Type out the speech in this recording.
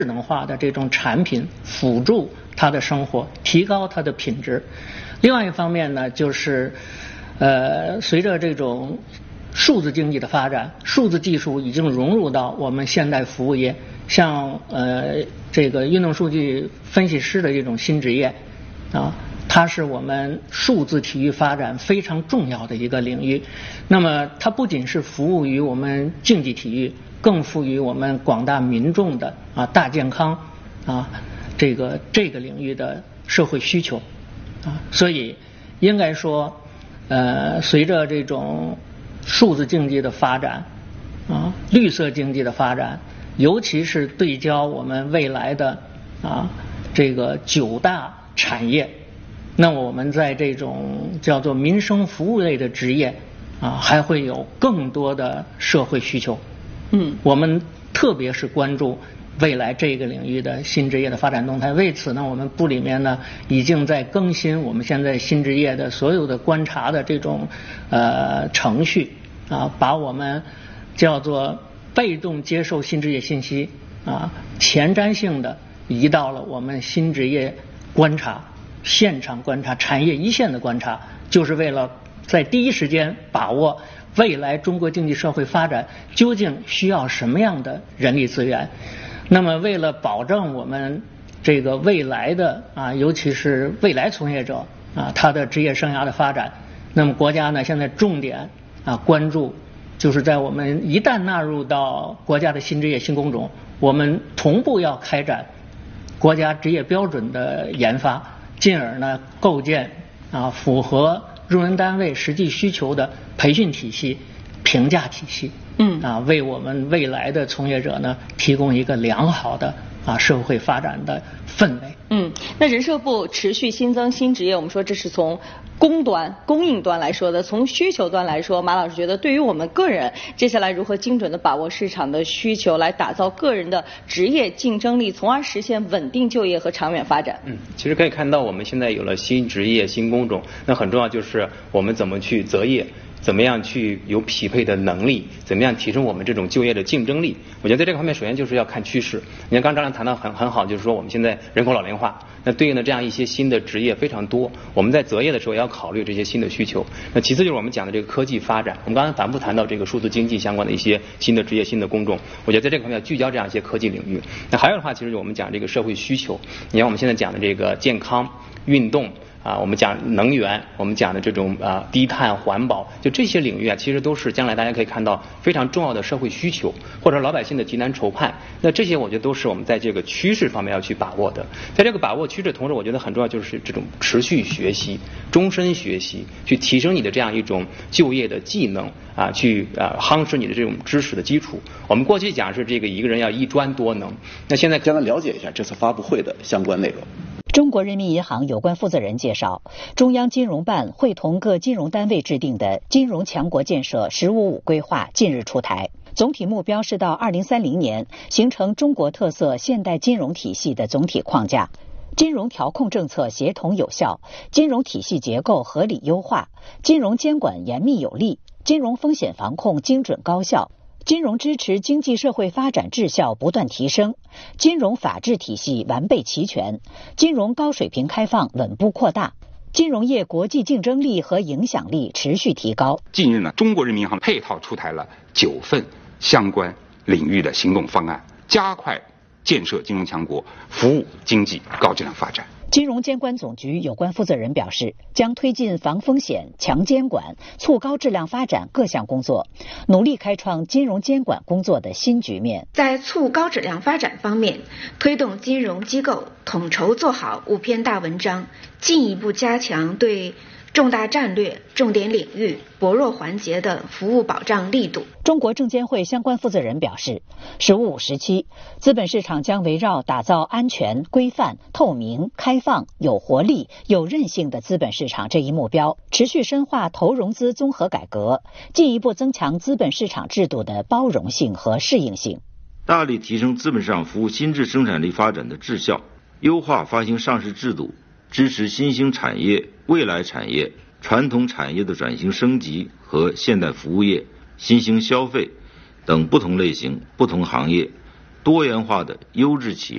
智能化的这种产品辅助他的生活，提高他的品质。另外一方面呢，就是随着这种数字经济的发展，数字技术已经融入到我们现代服务业，像这个运动数据分析师的这种新职业啊，它是我们数字体育发展非常重要的一个领域。那么它不仅是服务于我们竞技体育，更赋予我们广大民众的大健康这个领域的社会需求所以应该说随着这种数字经济的发展绿色经济的发展，尤其是对焦我们未来的这个9大产业，那我们在这种叫做民生服务类的职业还会有更多的社会需求。我们特别是关注未来这个领域的新职业的发展动态。为此呢，我们部里面呢已经在更新我们现在新职业的所有的观察的这种程序把我们叫做被动接受新职业信息前瞻性的移到了我们新职业观察、现场观察、产业一线的观察，就是为了在第一时间把握未来中国经济社会发展究竟需要什么样的人力资源。那么为了保证我们这个未来的尤其是未来从业者他的职业生涯的发展，那么国家呢现在重点关注，就是在我们一旦纳入到国家的新职业新工种，我们同步要开展国家职业标准的研发，进而呢构建符合用人单位实际需求的培训体系、评价体系，为我们未来的从业者呢提供一个良好的社会发展的氛围。 那人社部持续新增新职业，我们说这是从供应端来说的。从需求端来说，马老师觉得对于我们个人接下来如何精准的把握市场的需求，来打造个人的职业竞争力，从而实现稳定就业和长远发展？ 其实可以看到我们现在有了新职业新工种，那很重要就是我们怎么去择业，怎么样去有匹配的能力，怎么样提升我们这种就业的竞争力。我觉得在这个方面首先就是要看趋势。你看刚张亮谈到很好，就是说我们现在人口老龄化，那对应的这样一些新的职业非常多，我们在择业的时候也要考虑这些新的需求。那其次就是我们讲的这个科技发展，我们刚才反复谈到这个数字经济相关的一些新的职业新的工种，我觉得在这个方面要聚焦这样一些科技领域。那还有的话其实我们讲这个社会需求，你看我们现在讲的这个健康运动我们讲能源，我们讲的这种低碳环保，就这些领域其实都是将来大家可以看到非常重要的社会需求，或者老百姓的急难愁盼。那这些我觉得都是我们在这个趋势方面要去把握的。在这个把握趋势同时，我觉得很重要就是这种持续学习、终身学习，去提升你的这样一种就业的技能去夯实你的这种知识的基础。我们过去讲是这个一个人要一专多能，那现在将来了解一下这次发布会的相关内容。 中国人民银行有关负责人介绍，中央金融办会同各金融单位制定的金融强国建设“十五五”规划近日出台，总体目标是到2030年形成中国特色现代金融体系的总体框架，金融调控政策协同有效，金融体系结构合理优化，金融监管严密有力，金融风险防控精准高效，金融支持经济社会发展质效不断提升，金融法治体系完备齐全，金融高水平开放稳步扩大，金融业国际竞争力和影响力持续提高。 近日呢，中国人民银行配套出台了9份相关领域的行动方案，加快建设金融强国，服务经济高质量发展。 金融监管总局有关负责人表示，将推进防风险、强监管、促高质量发展各项工作，努力开创金融监管工作的新局面。 在促高质量发展方面，推动金融机构统筹做好5篇大文章，进一步加强对重大战略、重点领域、薄弱环节的服务保障力度。 中国证监会相关负责人表示，“15+5”时期，资本市场将围绕打造安全、规范、透明、开放、有活力、有韧性的资本市场这一目标，持续深化投融资综合改革，进一步增强资本市场制度的包容性和适应性， 大力提升资本市场服务新质生产力发展的质效，优化发行上市制度，支持新兴产业、未来产业、传统产业的转型升级和现代服务业、新兴消费等不同类型、不同行业多元化的优质企业